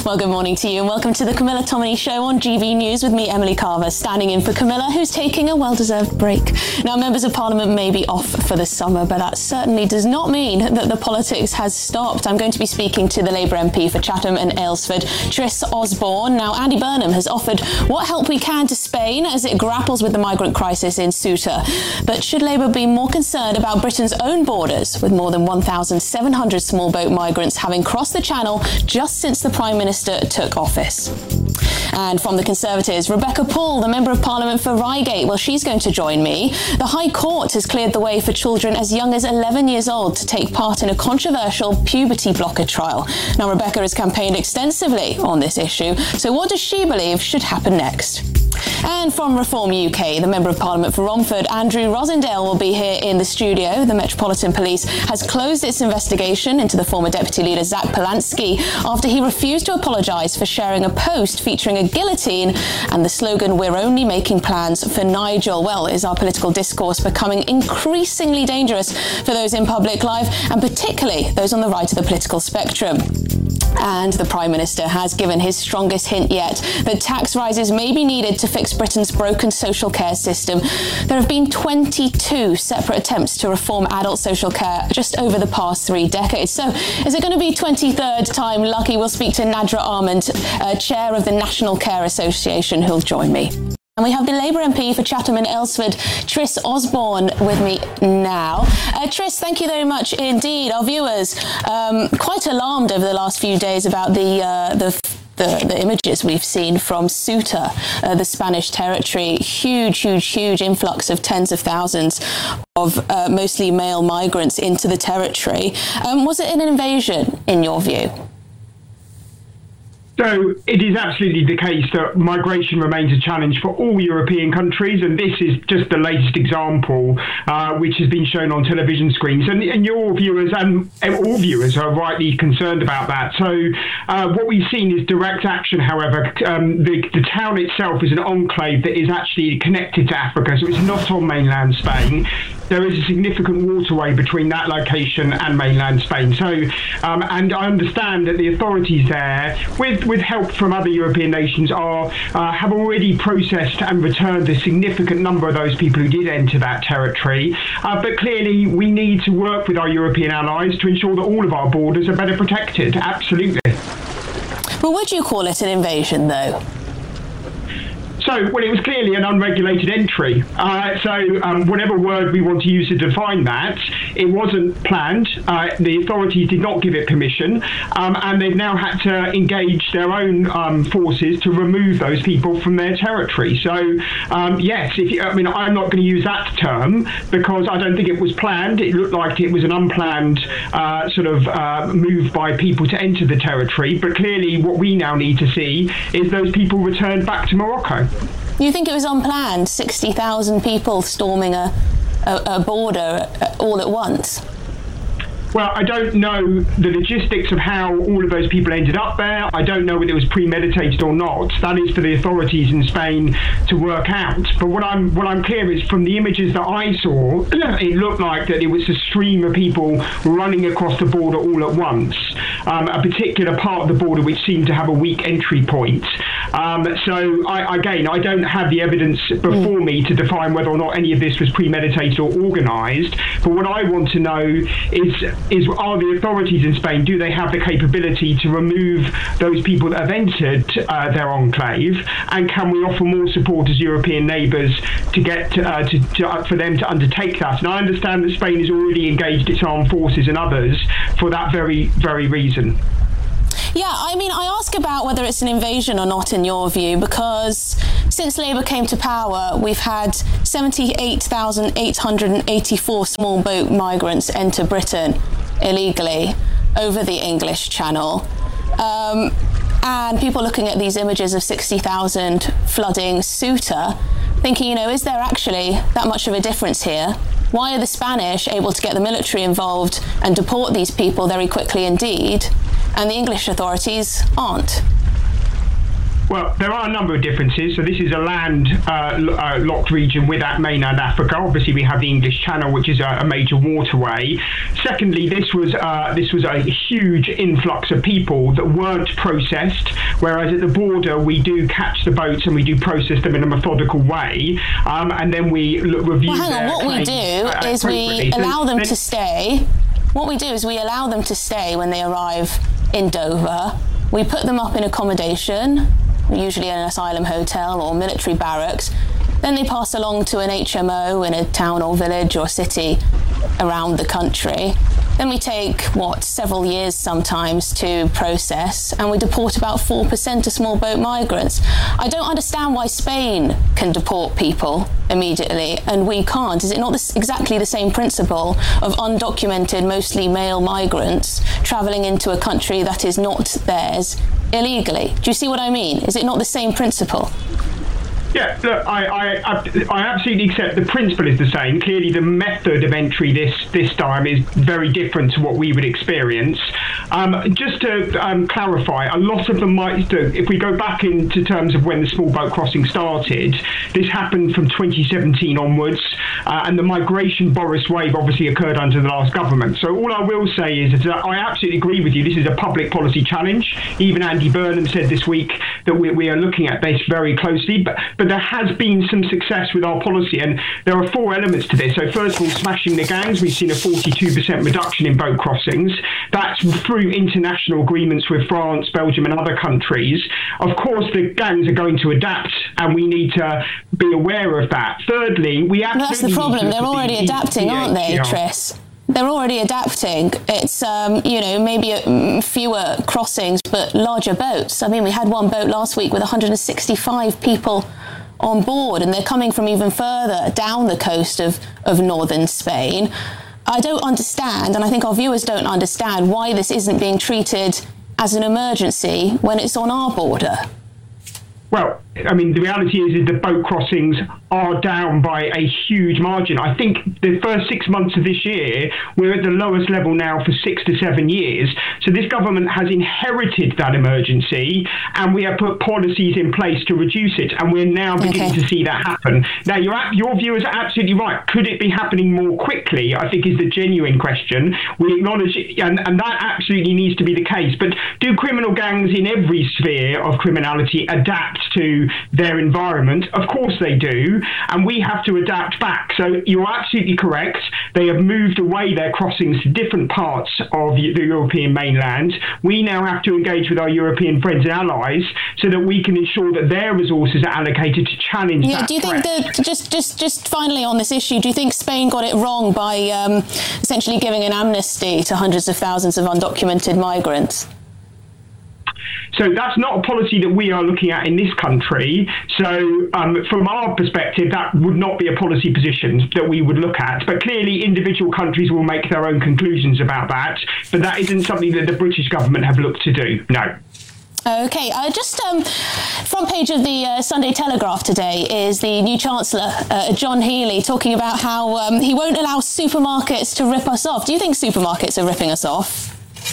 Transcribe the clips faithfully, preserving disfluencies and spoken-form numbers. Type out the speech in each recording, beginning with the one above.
Well, good morning to you and welcome to the Camilla Tominey Show on G B News with me, Emily Carver, standing in for Camilla, who's taking a well-deserved break. Now, members of Parliament may be off for the summer, but that certainly does not mean that the politics has stopped. I'm going to be speaking to the Labour M P for Chatham and Aylesford, Tris Osborne. Now, Andy Burnham has offered what help we can to Spain as it grapples with the migrant crisis in Ceuta. But should Labour be more concerned about Britain's own borders, with more than one thousand seven hundred small boat migrants having crossed the Channel just since the Prime Minister took office? And from the Conservatives, Rebecca Paul, the Member of Parliament for Reigate, well, she's going to join me. The High Court has cleared the way for children as young as eleven years old to take part in a controversial puberty blocker trial. Now, Rebecca has campaigned extensively on this issue, so what does she believe should happen next? And from Reform U K, the Member of Parliament for Romford, Andrew Rosendale, will be here in the studio. The Metropolitan Police has closed its investigation into the former Deputy Leader Zach Polanski after he refused to apologise for sharing a post featuring a guillotine and the slogan, "We're only making plans for Nigel." Well, is our political discourse becoming increasingly dangerous for those in public life, and particularly those on the right of the political spectrum? And the Prime Minister has given his strongest hint yet that tax rises may be needed to fix Britain's broken social care system. There have been twenty-two separate attempts to reform adult social care just over the past three decades. So is it going to be twenty-third time lucky? We'll speak to Nadra Armand, uh, Chair of the National Care Association, who'll join me. And we have the Labour M P for Chatham and Aylesford, Tris Osborne, with me now. Uh, Tris, thank you very much indeed. Our viewers um, quite alarmed over the last few days about the uh, the. The, the images we've seen from Ceuta, uh, the Spanish territory. Huge, huge, huge influx of tens of thousands of uh, mostly male migrants into the territory. Um, was it an invasion, in your view? So it is absolutely the case that migration remains a challenge for all European countries, and this is just the latest example, uh, which has been shown on television screens. And, and your viewers and, and all viewers are rightly concerned about that. So uh, what we've seen is direct action, however. Um, the, the town itself is an enclave that is actually connected to Africa, so it's not on mainland Spain. There is a significant waterway between that location and mainland Spain. So, um, and I understand that the authorities there, with, with help from other European nations, are uh, have already processed and returned a significant number of those people who did enter that territory. Uh, but clearly, we need to work with our European allies to ensure that all of our borders are better protected. Absolutely. Well, would you call it an invasion, though? So, well, it was clearly an unregulated entry. Uh, so, um, whatever word we want to use to define that, it wasn't planned. Uh, the authorities did not give it permission, um, and they've now had to engage their own um, forces to remove those people from their territory. So, um, yes, if you, I mean, I'm not going to use that term because I don't think it was planned. It looked like it was an unplanned uh, sort of uh, move by people to enter the territory. But clearly, what we now need to see is those people returned back to Morocco. You think it was unplanned, sixty thousand people storming a, a, a border all at once? Well, I don't know the logistics of how all of those people ended up there. I don't know whether it was premeditated or not. That is for the authorities in Spain to work out. But what I'm what I'm clear is from the images that I saw, it looked like that it was a stream of people running across the border all at once. Um, a particular part of the border which seemed to have a weak entry point. Um, so I, again, I don't have the evidence before me to define whether or not any of this was premeditated or organised. But what I want to know is. is are the authorities in Spain, do they have the capability to remove those people that have entered uh, their enclave, and can we offer more support as European neighbours to get to, uh, to, to, uh, for them to undertake that? And I understand that Spain has already engaged its armed forces and others for that very, very reason. Yeah, I mean, I ask about whether it's an invasion or not in your view, because since Labour came to power, we've had seventy-eight thousand eight hundred eighty-four small boat migrants enter Britain illegally over the English Channel. Um, and people looking at these images of sixty thousand flooding Ceuta, thinking, you know, is there actually that much of a difference here? Why are the Spanish able to get the military involved and deport these people very quickly indeed, and the English authorities aren't? Well, there are a number of differences. So this is a land uh, uh, locked region without mainland Africa. Obviously, we have the English Channel, which is a, a major waterway. Secondly, this was uh, this was a huge influx of people that weren't processed, whereas at the border we do catch the boats and we do process them in a methodical way, um, and then we look, review. Well, hang on. their What we do uh, is we allow them then, to stay. What we do is we allow them to stay when they arrive in Dover. We put them up in accommodation, usually in an asylum hotel or military barracks. Then they pass along to an H M O in a town or village or city around the country. Then we take, what, several years sometimes to process, and we deport about four percent of small boat migrants. I don't understand why Spain can deport people immediately and we can't. Is it not this, exactly the same principle of undocumented, mostly male migrants travelling into a country that is not theirs illegally? Do you see what I mean? Is it not the same principle? Yeah, look, I, I, I absolutely accept the principle is the same. Clearly, the method of entry this this time is very different to what we would experience. Um, just to um, clarify, a lot of them might, if we go back into terms of when the small boat crossing started, this happened from twenty seventeen onwards, uh, and the migration Boris wave obviously occurred under the last government. So all I will say is that I absolutely agree with you. This is a public policy challenge. Even Andy Burnham said this week that we, we are looking at this very closely, but But there has been some success with our policy, and there are four elements to this. So first of all, smashing the gangs. We've seen a forty-two percent reduction in boat crossings. That's through international agreements with France, Belgium and other countries. Of course, the gangs are going to adapt, and we need to be aware of that. Thirdly, we absolutely... Well, that's the problem. They're already adapting, aren't they, Tris? They're already adapting. It's, um, you know, maybe a, fewer crossings, but larger boats. I mean, we had one boat last week with one hundred sixty-five people on board, and they're coming from even further down the coast of, of northern Spain. I don't understand, and I think our viewers don't understand, why this isn't being treated as an emergency when it's on our border. Well, I mean, the reality is, is that boat crossings are down by a huge margin. I think the first six months of this year, we're at the lowest level now for six to seven years. So this government has inherited that emergency, and we have put policies in place to reduce it. And we're now beginning okay. to see that happen. Now, your, your viewers are absolutely right. Could it be happening more quickly, I think, is the genuine question. We acknowledge it, and, and that absolutely needs to be the case. But do criminal gangs in every sphere of criminality adapt to their environment? Of course they do, and we have to adapt back. So you're absolutely correct. They have moved away their crossings to different parts of the European mainland. We now have to engage with our European friends and allies so that we can ensure that their resources are allocated to challenge yeah, that do you threat. think that, just, just, just finally on this issue, do you think Spain got it wrong by um, essentially giving an amnesty to hundreds of thousands of undocumented migrants? So that's not a policy that we are looking at in this country. So um, from our perspective, that would not be a policy position that we would look at. But clearly, individual countries will make their own conclusions about that. But that isn't something that the British government have looked to do, no. OK, uh, just um, front page of the uh, Sunday Telegraph today is the new Chancellor, uh, John Healey, talking about how um, he won't allow supermarkets to rip us off. Do you think supermarkets are ripping us off?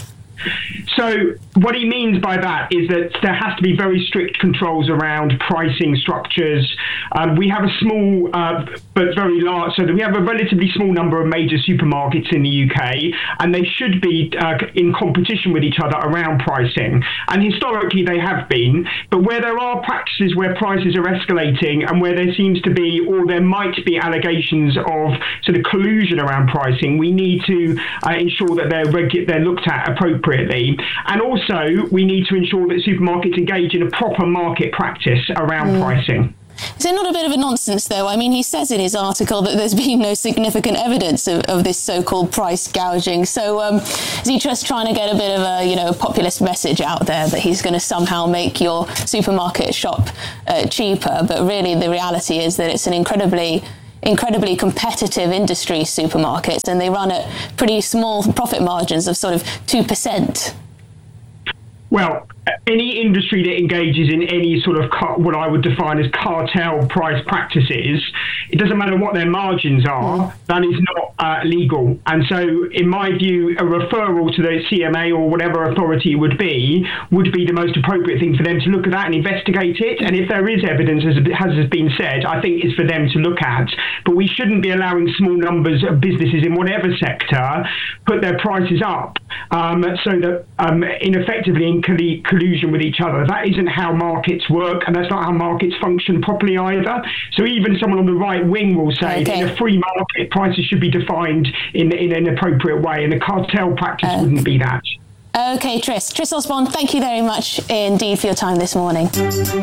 So what he means by that is that there has to be very strict controls around pricing structures. Um, we have a small uh, but very large, so that we have a relatively small number of major supermarkets in the U K, and they should be uh, in competition with each other around pricing. And historically they have been, but where there are practices where prices are escalating and where there seems to be, or there might be allegations of sort of collusion around pricing, we need to uh, ensure that they're, regu- they're looked at appropriately. And also, we need to ensure that supermarkets engage in a proper market practice around mm. pricing. Is it not a bit of a nonsense, though? I mean, he says in his article that there's been no significant evidence of, of this so-called price gouging. So um, is he just trying to get a bit of a, you know, populist message out there that he's going to somehow make your supermarket shop uh, cheaper? But really, the reality is that it's an incredibly incredibly competitive industry, supermarkets, and they run at pretty small profit margins of sort of two percent. Well, any industry that engages in any sort of car- what I would define as cartel price practices it doesn't matter what their margins are, mm. that is not uh, legal. And so, in my view, a referral to the C M A or whatever authority it would be would be the most appropriate thing for them to look at that and investigate it. And if there is evidence, as has been said, I think it's for them to look at. But we shouldn't be allowing small numbers of businesses in whatever sector put their prices up um, so that um, ineffectively in coll- collusion with each other. That isn't how markets work, and that's not how markets function properly either. So even someone on the right wing will say okay. that in a free market, prices should be defined in, in an appropriate way, and a cartel practice uh, wouldn't be that. Okay, Tris. Tris Osborne, thank you very much indeed for your time this morning.